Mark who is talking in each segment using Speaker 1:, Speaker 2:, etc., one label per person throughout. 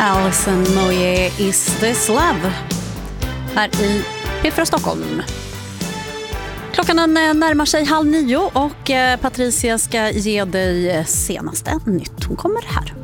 Speaker 1: Alison Moye, Is This Love? Här i P4 Stockholm. Klockan närmar sig 8:30 och Patricia ska ge dig senaste nytt. Hon kommer här.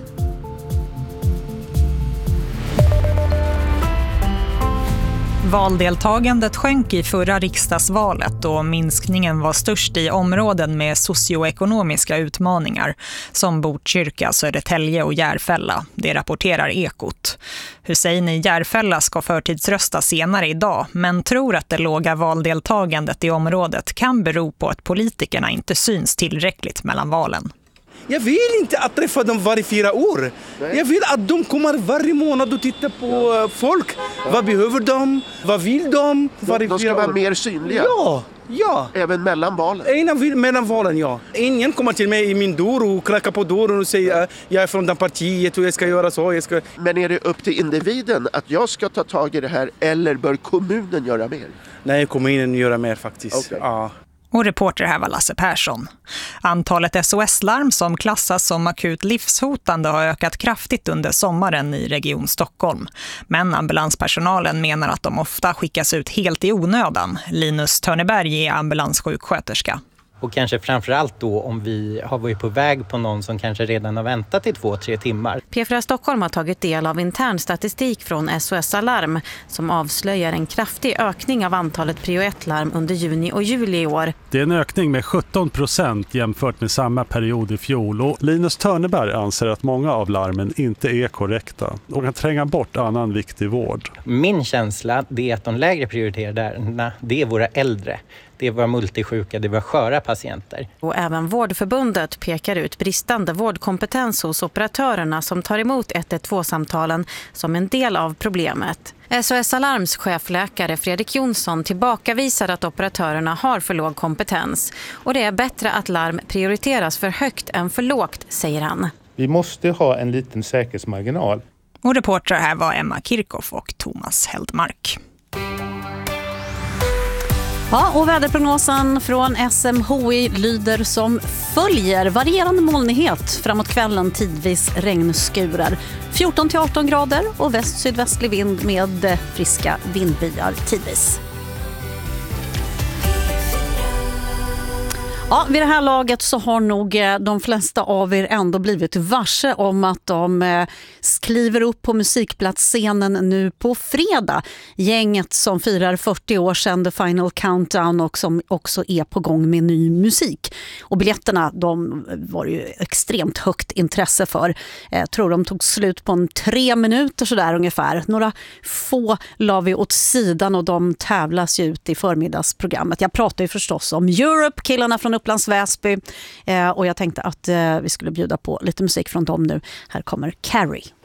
Speaker 2: Valdeltagandet sjönk i förra riksdagsvalet och minskningen var störst i områden med socioekonomiska utmaningar som Botkyrka, Södertälje och Järfälla. Det rapporterar Ekot. Hussein i Järfälla ska förtidsrösta senare idag men tror att det låga valdeltagandet i området kan bero på att politikerna inte syns tillräckligt mellan valen.
Speaker 3: Jag vill inte att träffa dem varje 4 år. Nej. Jag vill att de kommer varje månad och tittar på folk. Vad behöver de? Vad vill de?
Speaker 4: De ska vara mer synliga.
Speaker 3: Ja.
Speaker 4: Även mellan valen?
Speaker 3: Mellan valen, ja. Ingen kommer till mig i min dörr och knackar på dörren och säger jag är från det partiet och jag ska göra så.
Speaker 4: Men är det upp till individen att jag ska ta tag i det här eller bör kommunen göra mer?
Speaker 3: Nej, kommunen gör mer faktiskt.
Speaker 4: Okay.
Speaker 3: Ja.
Speaker 2: Och reporter här var Lasse Persson. Antalet SOS-larm som klassas som akut livshotande har ökat kraftigt under sommaren i Region Stockholm. Men ambulanspersonalen menar att de ofta skickas ut helt i onödan. Linus Törneberg är ambulanssjuksköterska.
Speaker 5: Och kanske framförallt då om vi har varit på väg på någon som kanske redan har väntat i 2-3 timmar.
Speaker 1: P4 Stockholm har tagit del av intern statistik från SOS Alarm som avslöjar en kraftig ökning av antalet prio 1-larm under juni och juli i år.
Speaker 6: Det är en ökning med 17% jämfört med samma period i fjol. Och Linus Törneberg anser att många av larmen inte är korrekta och kan tränga bort annan viktig vård.
Speaker 5: Min känsla är att de lägre prioriterade det är våra äldre. Det är våra multisjuka, det är våra sköra patienter.
Speaker 1: Och även Vårdförbundet pekar ut bristande vårdkompetens hos operatörerna som tar emot 112-samtalen som en del av problemet. SOS Alarms chefläkare Fredrik Jonsson tillbakavisar att operatörerna har för låg kompetens. Och det är bättre att larm prioriteras för högt än för lågt, säger han.
Speaker 7: Vi måste ha en liten säkerhetsmarginal.
Speaker 2: Och reportrar här var Emma Kirchhoff och Thomas Heldmark.
Speaker 1: Ja, och väderprognosen från SMHI lyder som följer. Varierande molnighet framåt kvällen, tidvis regnskurar. 14-18 grader och väst-sydvästlig vind med friska vindbyar tidvis. Ja, vid det här laget så har nog de flesta av er ändå blivit varse om att de kliver upp på musikplatsscenen nu på fredag. Gänget som firar 40 år sedan The Final Countdown och som också är på gång med ny musik. Och biljetterna, de var ju extremt högt intresse för. Jag tror de tog slut på 3 minuter sådär ungefär. Några få la vi åt sidan och de tävlas ju ut i förmiddagsprogrammet. Jag pratar ju förstås om Europe, killarna från Upplands Väsby, och jag tänkte att vi skulle bjuda på lite musik från dem nu. Här kommer Carrie.